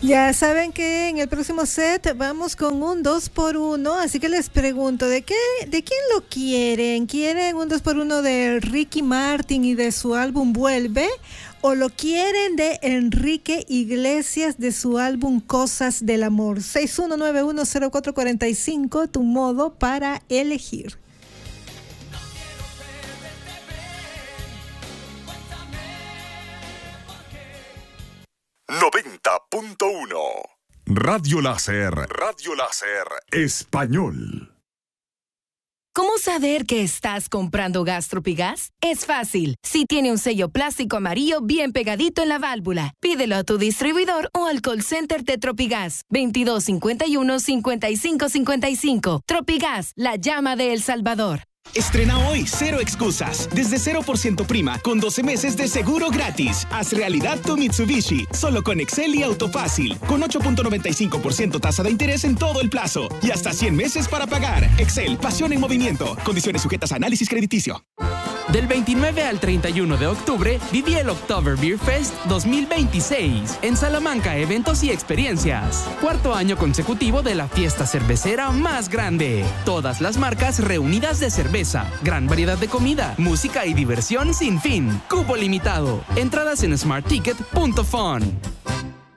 Ya saben que en el próximo set vamos con un 2x1, así que les pregunto, ¿de quién lo quieren? ¿Quieren un 2x1 de Ricky Martin y de su álbum Vuelve? ¿O lo quieren de Enrique Iglesias de su álbum Cosas del Amor? 61910445, tu modo para elegir. 90.1 Radio Láser Español. ¿Cómo saber que estás comprando gas Tropigas? Es fácil. Si tiene un sello plástico amarillo bien pegadito en la válvula, pídelo a tu distribuidor o al call center de Tropigas. 2251-5555. Tropigas, la llama de El Salvador. Estrena hoy Cero Excusas. Desde 0% prima, con 12 meses de seguro gratis. Haz realidad tu Mitsubishi. Solo con Excel y Autofácil. Con 8.95% tasa de interés en todo el plazo. Y hasta 100 meses para pagar. Excel, pasión en movimiento. Condiciones sujetas a análisis crediticio. Del 29 al 31 de octubre, viví el October Beer Fest 2026 en Salamanca, eventos y experiencias. Cuarto año consecutivo de la fiesta cervecera más grande. Todas las marcas reunidas de cerveza, gran variedad de comida, música y diversión sin fin. Cupo limitado. Entradas en smartticket.fun.